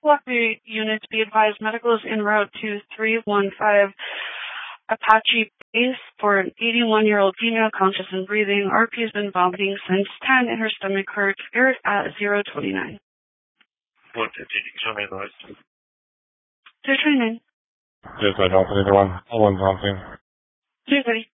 Block 3 units, be advised, medical is en route to 315 Apache Base for an 81-year-old female conscious and breathing. RP has been vomiting since 10 and her stomach hurts. Air at 029. What did you show me the list? 029. Yes, I don't. Either one. All one's on scene. 230.